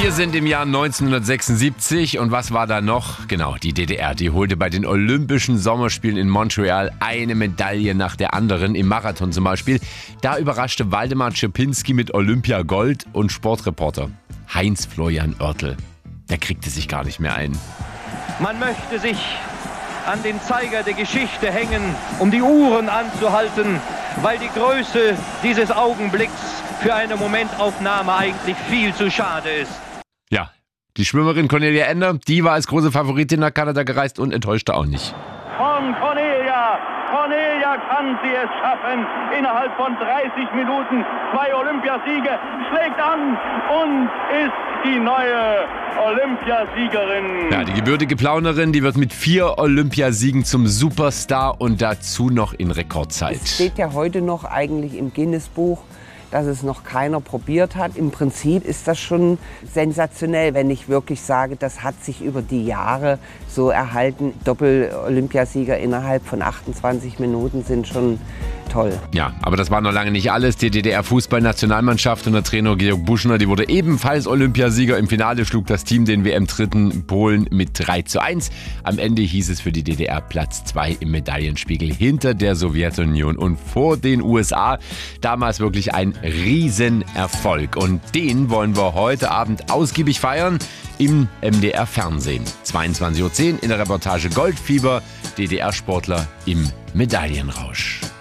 Wir sind im Jahr 1976 und was war da noch? Genau, die DDR, die holte bei den Olympischen Sommerspielen in Montreal eine Medaille nach der anderen, im Marathon zum Beispiel. Da überraschte Waldemar Czerpinski mit Olympia Gold und Sportreporter Heinz-Florian Oertel. Der kriegte sich gar nicht mehr ein. Man möchte sich an den Zeiger der Geschichte hängen, um die Uhren anzuhalten, weil die Größe dieses Augenblicks für eine Momentaufnahme eigentlich viel zu schade ist. Ja, die Schwimmerin Cornelia Ender, die war als große Favoritin nach Kanada gereist und enttäuschte auch nicht. Von Cornelia. Cornelia kann sie es schaffen. Innerhalb von 30 Minuten 2 Olympiasiege, schlägt an und ist die neue Olympiasiegerin. Ja, die gebürtige Plaunerin, die wird mit 4 Olympiasiegen zum Superstar und dazu noch in Rekordzeit. Es steht ja heute noch eigentlich im Guinness-Buch, dass es noch keiner probiert hat. Im Prinzip ist das schon sensationell, wenn ich wirklich sage, das hat sich über die Jahre so erhalten. Doppel-Olympiasieger innerhalb von 28 Minuten sind schon toll. Ja, aber das war noch lange nicht alles. Die DDR-Fußballnationalmannschaft und der Trainer Georg Buschner, die wurde ebenfalls Olympiasieger. Im Finale schlug das Team den WM-Dritten Polen mit 3:1. Am Ende hieß es für die DDR Platz 2 im Medaillenspiegel hinter der Sowjetunion und vor den USA. Damals wirklich ein Riesenerfolg. Und den wollen wir heute Abend ausgiebig feiern im MDR-Fernsehen. 22:10 Uhr in der Reportage Goldfieber, DDR-Sportler im Medaillenrausch.